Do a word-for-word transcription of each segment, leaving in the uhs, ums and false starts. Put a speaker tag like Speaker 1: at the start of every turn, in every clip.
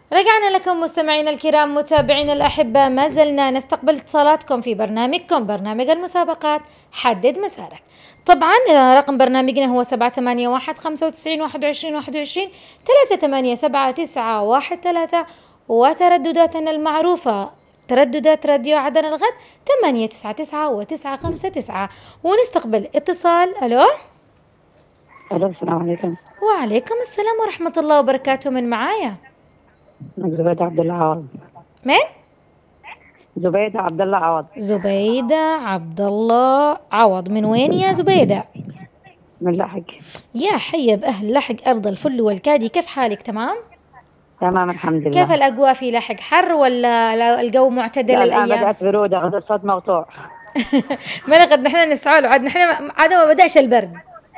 Speaker 1: رجعنا لكم مستمعينا الكرام متابعينا الأحبة، ما زلنا نستقبل اتصالاتكم في برنامجكم برنامج المسابقات حدد مسارك. طبعا رقم برنامجنا هو سبعة ثمانية واحد خمسة وتسعين واحد وعشرين واحد وعشرين ثلاثة ثمانية سبعة تسعة واحد ثلاثة، وتردداتنا المعروفة ترددات راديو عدن الغد ثمانية تسعة تسعة وتسعة خمسة تسعة. ونستقبل اتصال. ألو
Speaker 2: ألو، السلام عليكم.
Speaker 1: وعليكم السلام ورحمة الله وبركاته. من معايا؟
Speaker 2: زبيدة عبد الله عوض.
Speaker 1: من؟
Speaker 2: زبيدة عبد الله عوض.
Speaker 1: زبيدة عبد الله عوض. من وين يا زبيدة؟
Speaker 2: من لحق.
Speaker 1: يا حي بأهل لحق أرض الفل والكادي، كيف حالك؟ تمام؟
Speaker 2: تمام الحمد لله.
Speaker 1: كيف الأجواء في لحق؟ حر ولا الجو معتدل الأيام؟
Speaker 2: الآن بدأت برودة، غدا الصوت مقطوع.
Speaker 1: ما لقد نحن نسعى له، عاد نحن عاد ما بدأش البرد.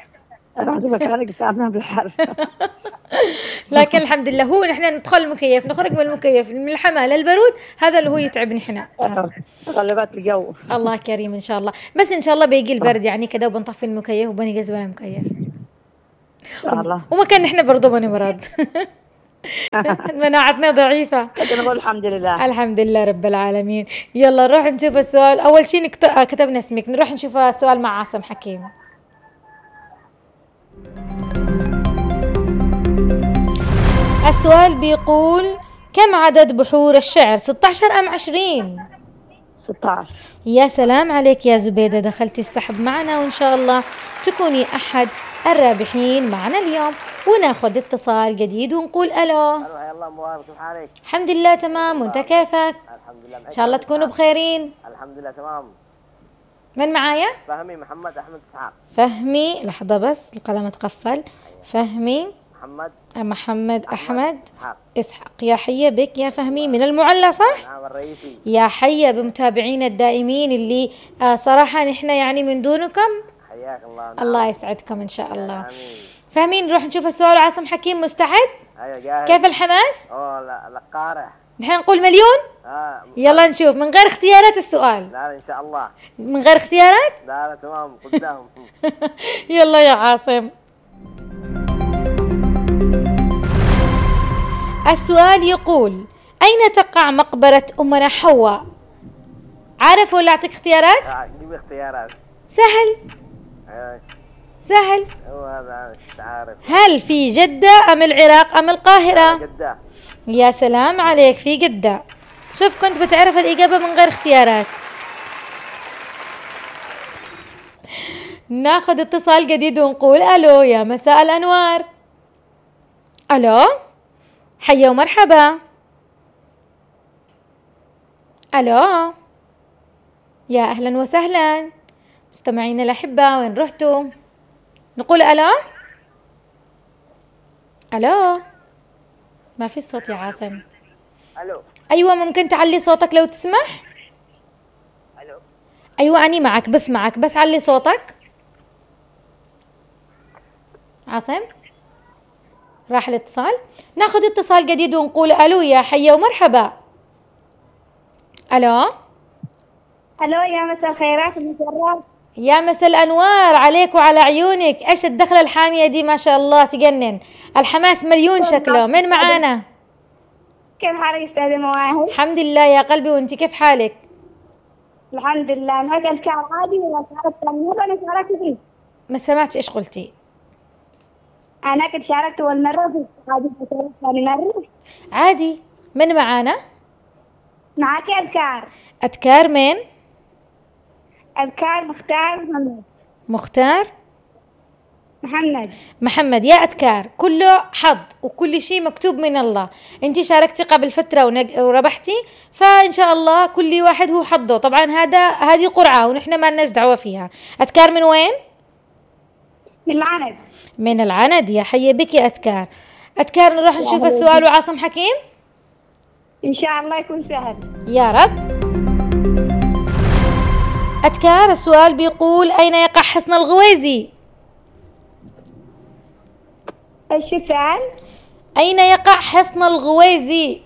Speaker 1: لكن الحمد لله هو نحن ندخل المكيف نخرج من المكيف من الحمى للبرود، هذا اللي هو يتعب نحن.
Speaker 2: غلبات الجو.
Speaker 1: الله كريم إن شاء الله، بس إن شاء الله بيجي البرد يعني كذا وبنطفي المكيف وبنجلس بلا مكيف.
Speaker 2: الله.
Speaker 1: وما كان نحن برضه بنمرض. مناعتنا ضعيفة.
Speaker 2: نقول الحمد لله.
Speaker 1: الحمد لله رب العالمين. يلا نروح نشوف السؤال. أول شيء نكت... كتبنا اسمك، نروح نشوف السؤال مع عاصم حكيم. السؤال بيقول: كم عدد بحور الشعر؟ ستة عشر أم عشرين؟
Speaker 2: ستة عشر.
Speaker 1: يا سلام عليك يا زبيدة، دخلتي السحب معنا وإن شاء الله تكوني أحد الرابحين معنا اليوم. وناخذ اتصال جديد ونقول ألو.
Speaker 3: يلا مبارك، كيف حالك؟
Speaker 1: الحمد لله تمام، وانت كيفك؟
Speaker 3: الحمد لله
Speaker 1: إن شاء الله تكونوا بخيرين.
Speaker 3: الحمد لله تمام.
Speaker 1: من معايا؟
Speaker 3: فهمي محمد أحمد إسحاق.
Speaker 1: فهمي، لحظة بس القلم اتقفل. فهمي
Speaker 3: محمد
Speaker 1: محمد أحمد
Speaker 3: إسحاق.
Speaker 1: إسحاق. يا حية بك يا فهمي، من المعلى صح؟
Speaker 3: نعم الرئيسي.
Speaker 1: يا حية بمتابعين الدائمين اللي آه صراحة نحن يعني من دونكم.
Speaker 3: حياك الله. نعم.
Speaker 1: الله يسعدكم إن شاء الله.
Speaker 3: آمين.
Speaker 1: فاهمين؟ نروح نشوف السؤال. عاصم حكيم مستعد؟
Speaker 3: أيوة جاهز.
Speaker 1: كيف الحماس؟
Speaker 3: أوه لا لا قارح.
Speaker 1: نحن نقول مليون؟
Speaker 3: آه.
Speaker 1: يلا نشوف من غير اختيارات السؤال.
Speaker 3: لا لا إن شاء الله.
Speaker 1: من غير اختيارات؟
Speaker 3: لا لا تمام قدام.
Speaker 1: يلا يا عاصم. السؤال يقول: أين تقع مقبرة أمنا حواء؟ عارف ولا أعطيك اختيارات؟
Speaker 3: آه، جيب اختيارات.
Speaker 1: سهل
Speaker 3: أيوة.
Speaker 1: سهل.
Speaker 3: هو هذا مش عارف.
Speaker 1: هل في جدة أم العراق أم القاهرة؟
Speaker 3: جدة.
Speaker 1: يا سلام عليك، في جدة. شوف كنت بتعرف الإجابة من غير اختيارات. ناخذ اتصال جديد ونقول ألو. يا مساء الأنوار. ألو، حيا ومرحبا. ألو، يا أهلا وسهلا مستمعين الأحبة، وين رحتوا؟ نقول ألو. ألو، ما في صوت يا عاصم.
Speaker 3: ألو.
Speaker 1: أيوة، ممكن تعلي صوتك لو تسمح؟
Speaker 3: ألو.
Speaker 1: أيوة أني معك، بسمعك، بس علي صوتك. عاصم راح الاتصال. ناخذ اتصال جديد ونقول ألو. يا حيا ومرحبا. ألو.
Speaker 4: ألو، يا مساء الخيرات والمسرات.
Speaker 1: يا مساء الأنوار عليك وعلى عيونك. إيش الدخلة الحامية دي؟ ما شاء الله تجنن، الحماس مليون شكله. من معانا؟
Speaker 4: كيف حالك أستاذة مواهب؟
Speaker 1: الحمد لله يا قلبي، وانت كيف حالك؟
Speaker 4: الحمد لله. معك الشعر عادي ولا شعرك تنمير؟ أنا شاركت فيه.
Speaker 1: ما سمعتش إيش قلتي؟
Speaker 4: أنا كنت شاركت أول مرة في عادي، شاركت ثاني مرة
Speaker 1: عادي. من معانا؟
Speaker 4: معك أذكار.
Speaker 1: أذكار من؟
Speaker 4: أذكار مختار محمد.
Speaker 1: مختار
Speaker 4: محمد
Speaker 1: محمد. يا أذكار، كله حظ وكل شيء مكتوب من الله. انت شاركتي قبل فترة ونج... وربحتي، فإن شاء الله كل واحد هو حظه. طبعا هذا هذه قرعة ونحن ما لناش دعوة فيها. أذكار من وين؟
Speaker 4: من العند.
Speaker 1: من العند. يا حي بك يا أذكار. أذكار نروح نشوف السؤال وعاصم حكيم
Speaker 4: إن شاء الله يكون سهل
Speaker 1: يا رب. أذكار، السؤال بيقول: أين يقع حصن الغويزي؟
Speaker 4: إيش السؤال؟
Speaker 1: أين يقع حصن الغويزي؟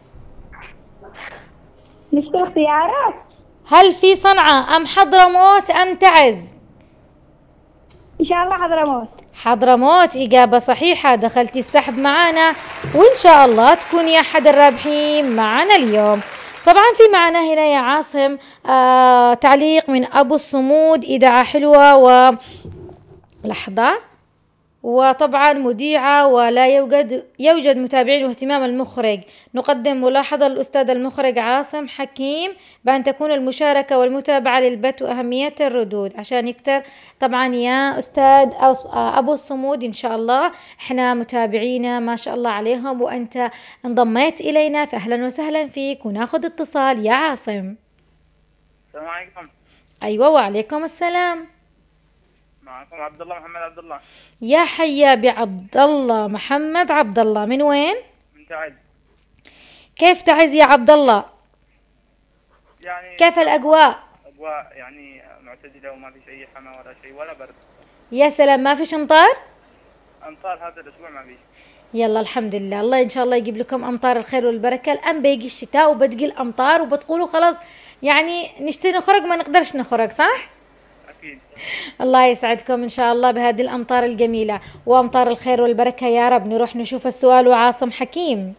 Speaker 4: مش في اختيارات؟
Speaker 1: هل في صنعاء أم حضرموت أم تعز؟
Speaker 4: إن شاء الله حضرموت.
Speaker 1: حضرموت إجابة صحيحة، دخلتي السحب معنا وإن شاء الله تكوني أحد الرابحين معنا اليوم. طبعا في معنا هنا يا عاصم آه تعليق من أبو الصمود، إذاعة حلوة و لحظة، وطبعا مذيعة ولا يوجد يوجد متابعين واهتمام المخرج. نقدم ملاحظة للأستاذ المخرج عاصم حكيم بأن تكون المشاركة والمتابعة للبث وأهمية الردود عشان يكتر. طبعا يا أستاذ أبو الصمود إن شاء الله إحنا متابعينا ما شاء الله عليهم، وأنت انضميت إلينا فأهلا وسهلا فيك، وناخذ اتصال يا عاصم.
Speaker 5: السلام عليكم.
Speaker 1: أيوة وعليكم السلام.
Speaker 5: معكم عبد الله محمد عبد الله.
Speaker 1: يا حيا بعبد الله محمد عبد الله، من وين؟
Speaker 5: من تعز.
Speaker 1: كيف تعز يا عبد الله؟
Speaker 5: يعني
Speaker 1: كيف الأجواء؟
Speaker 5: أجواء يعني معتدلة وما فيش أي حمى ولا شيء ولا برد.
Speaker 1: يا سلام، ما فيش أمطار؟
Speaker 5: أمطار هذا الأسبوع ما فيش.
Speaker 1: يلا الحمد لله، الله إن شاء الله يجيب لكم أمطار الخير والبركة. الآن بيجي الشتاء وبتجي الأمطار وبتقولوا خلاص يعني نشتي نخرج ما نقدرش نخرج، صح؟
Speaker 5: أكيد.
Speaker 1: الله يسعدكم إن شاء الله بهذه الأمطار الجميلة وأمطار الخير والبركة يا رب. نروح نشوف السؤال وعاصم حكيم.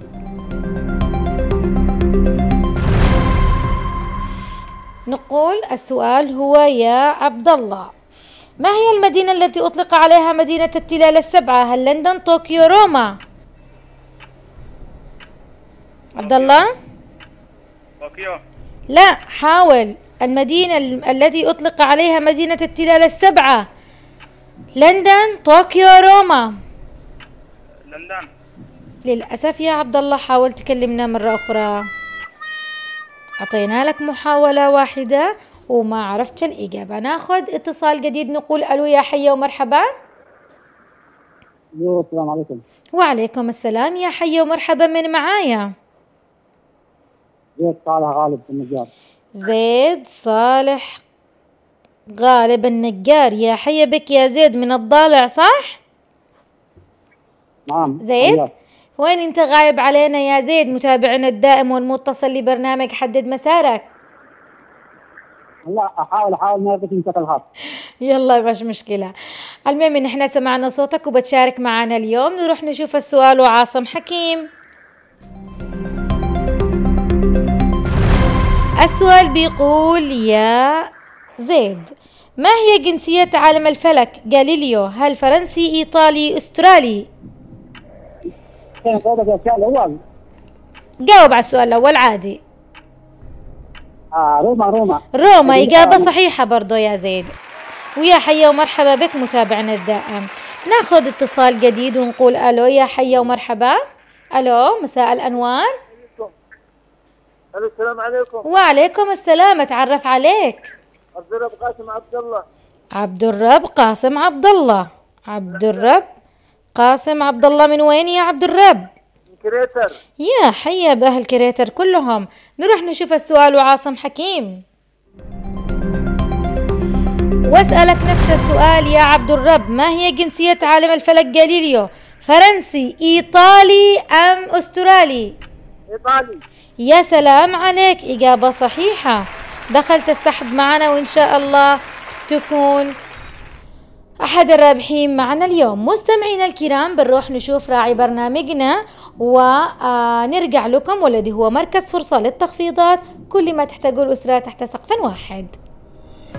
Speaker 1: نقول السؤال هو يا عبد الله، ما هي المدينة التي أطلق عليها مدينة التلال السبعة؟ هل لندن، طوكيو، روما؟ عبد الله؟
Speaker 5: طوكيو.
Speaker 1: لا، حاول. المدينة التي أطلق عليها مدينة التلال السبعة، لندن، طوكيو، روما؟
Speaker 5: لندن.
Speaker 1: للأسف يا عبد الله، حاول تكلمنا مرة أخرى. أعطينا لك محاولة واحدة وما عرفتش الإجابة. ناخذ اتصال جديد، نقول ألو يا حيا ومرحبا.
Speaker 6: السلام عليكم.
Speaker 1: وعليكم السلام يا حيا ومرحبا، من معايا؟
Speaker 6: زيد صالح غالب النجار.
Speaker 1: زيد صالح غالب النجار، يا حيا بك يا زيد من الضالع، صح؟
Speaker 6: نعم.
Speaker 1: زيد
Speaker 6: أيوة.
Speaker 1: وين انت غايب علينا يا زيد؟ متابعنا الدائم والمتصل لبرنامج حدد مسارك.
Speaker 6: لا احاول احاول ما بدي امسك الخط.
Speaker 1: يلا مش مشكلة، المهم ان احنا سمعنا صوتك وبتشارك معنا اليوم. نروح نشوف السؤال وعاصم حكيم. السؤال بيقول يا زيد، ما هي جنسية عالم الفلك جاليليو؟ هل فرنسي، ايطالي، استرالي؟
Speaker 6: كيف صوتك يا السؤال الاول؟
Speaker 1: جاوب على السؤال الاول عادي.
Speaker 6: آه روما روما.
Speaker 1: روما، إجابة صحيحة برضو يا زيد. ويا حيا ومرحبا بك متابعنا الدائم. ناخذ اتصال جديد ونقول ألو يا حيا ومرحبا. ألو، مساء الأنوار.
Speaker 5: ألو السلام عليكم.
Speaker 1: وعليكم السلام، اتعرف عليك.
Speaker 5: عبد الرب قاسم عبد الله.
Speaker 1: عبد الرب قاسم عبد الله. عبد الرب قاسم عبد الله، من وين يا عبد الرب؟
Speaker 5: كريتر.
Speaker 1: يا حيا بأهل كريتر كلهم. نروح نشوف السؤال وعاصم حكيم، واسألك نفس السؤال يا عبد الرب، ما هي جنسية عالم الفلك جاليليو؟ فرنسي، إيطالي أم أسترالي؟
Speaker 5: إيطالي.
Speaker 1: يا سلام عليك، إجابة صحيحة. دخلت السحب معنا وإن شاء الله تكون أحد الرابحين معنا اليوم. مستمعينا الكرام، بنروح نشوف راعي برنامجنا ونرجع لكم، والذي هو مركز فرصة للتخفيضات، كل ما تحتاجه الأسرة تحت سقف واحد.